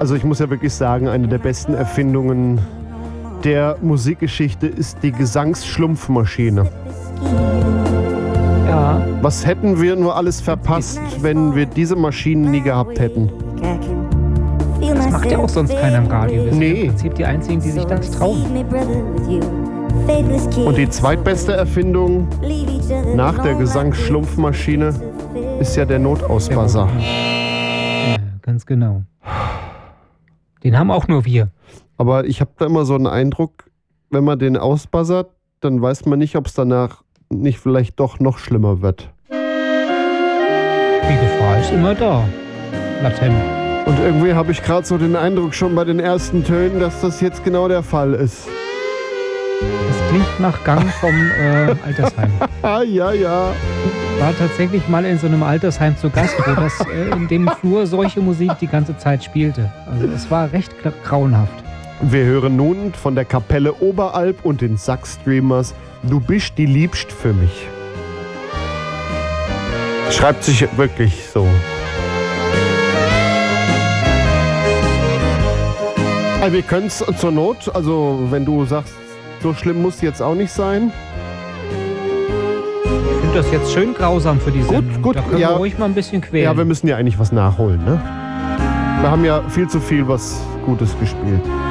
Also ich muss ja wirklich sagen, eine der besten Erfindungen der Musikgeschichte ist die Gesangsschlumpfmaschine. Ja. Was hätten wir nur alles verpasst, wenn wir diese Maschinen nie gehabt hätten? Das macht ja auch sonst keiner im Radio. Wir sind Nee. im Prinzip die Einzigen, die sich das trauen. Und die zweitbeste Erfindung nach der Gesangsschlumpfmaschine ist ja der Notausbuzzer. Ja, ganz genau. Den haben auch nur wir. Aber ich habe da immer so einen Eindruck, wenn man den ausbuzzert, dann weiß man nicht, ob es danach nicht vielleicht doch noch schlimmer wird. Die Gefahr ist immer da. Latent. Und irgendwie habe ich gerade so den Eindruck schon bei den ersten Tönen, dass das jetzt genau der Fall ist. Das klingt nach Gang vom Altersheim. Ja. War tatsächlich mal in so einem Altersheim zu Gast, wo das in dem Flur solche Musik die ganze Zeit spielte. Also es war recht grauenhaft. Wir hören nun von der Kapelle Oberalp und den Sackstreamers Du bist die Liebst für mich. Schreibt sich wirklich so. Wir können es zur Not, also wenn du sagst, so schlimm muss jetzt auch nicht sein. Ich finde das jetzt schön grausam für die Sendung. Gut, da können ja. wir ruhig mal ein bisschen quälen. Ja, wir müssen ja eigentlich was nachholen, ne? Wir haben ja viel zu viel was Gutes gespielt.